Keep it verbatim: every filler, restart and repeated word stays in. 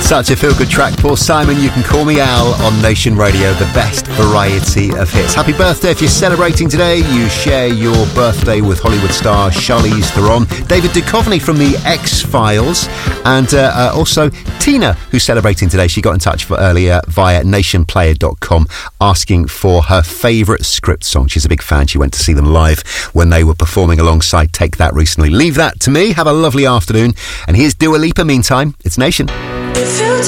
Such a feel-good track. Paul Simon, You Can Call Me Al on Nation Radio, the best variety of hits. Happy birthday if you're celebrating today. You share your birthday with Hollywood star Charlize Theron, David Duchovny from The X-Files, and uh, uh, also Tina, who's celebrating today. She got in touch for earlier via nation player dot com asking for her favourite Script song. She's a big fan. She went to see them live when they were performing alongside Take That recently. Leave that to me. Have a lovely afternoon. And here's Dua Lipa meantime. It's Nation.